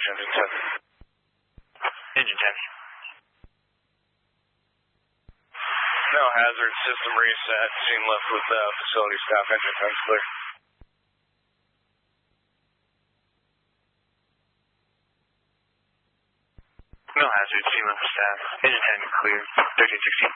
engine 10. Engine 10. No hazard, system reset, scene left with facility staff, engine 10's clear. No hazard, scene left with staff, engine 10 clear, 1316.